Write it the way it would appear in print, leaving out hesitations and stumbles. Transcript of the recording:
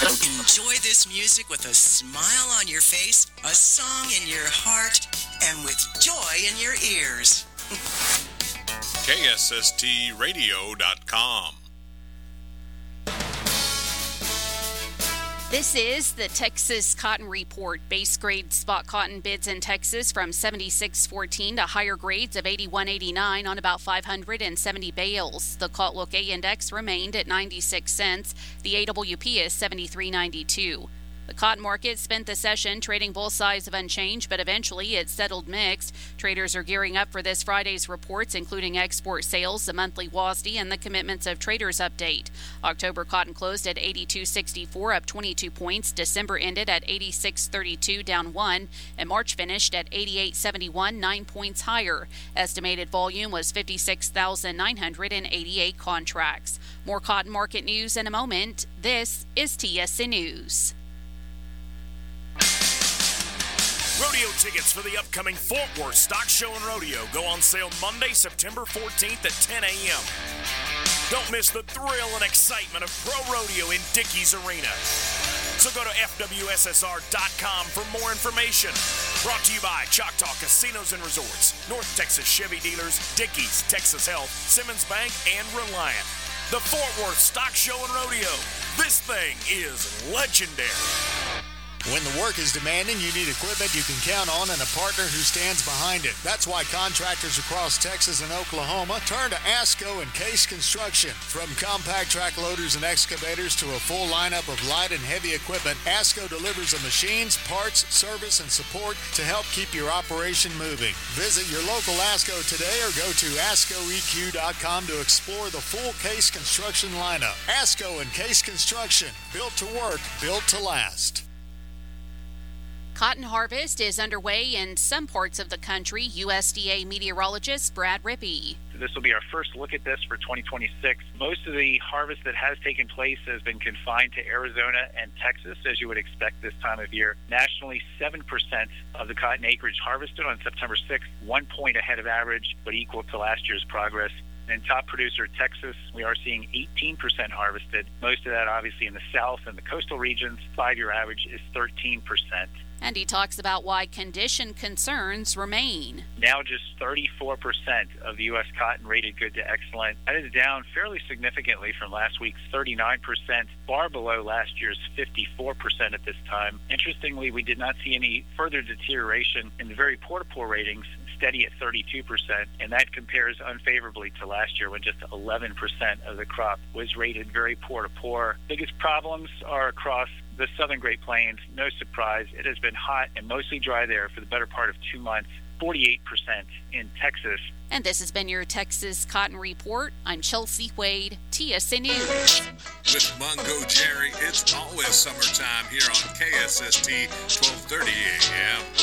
Enjoy this music with a smile on your face, a song in your heart, and with joy in your ears. KSSTradio.com. This is the Texas Cotton Report. Base grade spot cotton bids in Texas from 76.14 to higher grades of 81.89 on about 570 bales. The Cotlook A index remained at 96 cents. The AWP is 73.92. The cotton market spent the session trading both sides of unchanged, but eventually it settled mixed. Traders are gearing up for this Friday's reports, including export sales, the monthly WASDE, and the commitments of traders update. October cotton closed at 82.64, up 22 points. December ended at 86.32, down 1, and March finished at 88.71, 9 points higher. Estimated volume was 56,988 contracts. More cotton market news in a moment. This is TSN News. Rodeo tickets for the upcoming Fort Worth Stock Show and Rodeo go on sale Monday, September 14th at 10 a.m. Don't miss the thrill and excitement of pro rodeo in Dickies Arena. So go to FWSSR.com for more information. Brought to you by Choctaw Casinos and Resorts, North Texas Chevy Dealers, Dickies, Texas Health, Simmons Bank, and Reliant. The Fort Worth Stock Show and Rodeo. This thing is legendary. When the work is demanding, you need equipment you can count on and a partner who stands behind it. That's why contractors across Texas and Oklahoma turn to ASCO and Case Construction. From compact track loaders and excavators to a full lineup of light and heavy equipment, ASCO delivers the machines, parts, service, and support to help keep your operation moving. Visit your local ASCO today or go to ASCOEQ.com to explore the full Case Construction lineup. ASCO and Case Construction, built to work, built to last. Cotton harvest is underway in some parts of the country. USDA meteorologist Brad Rippey. This will be our first look at this for 2026. Most of the harvest that has taken place has been confined to Arizona and Texas, as you would expect this time of year. Nationally, 7% of the cotton acreage harvested on September 6th, 1 point ahead of average, but equal to last year's progress. In top producer Texas, we are seeing 18% harvested. Most of that obviously in the south and the coastal regions. 5-year average is 13%. And he talks about why condition concerns remain. Now just 34% of the U.S. cotton rated good to excellent. That is down fairly significantly from last week's 39%, far below last year's 54% at this time. Interestingly, we did not see any further deterioration in the very poor ratings, steady at 32%, and that compares unfavorably to last year when just 11% of the crop was rated very poor to poor. Biggest problems are across the southern Great Plains. No surprise, it has been hot and mostly dry there for the better part of 2 months, 48% in Texas. And this has been your Texas Cotton Report. I'm Chelsea Wade, TSN News. With Mungo Jerry, it's always summertime here on KSST 1230 AM.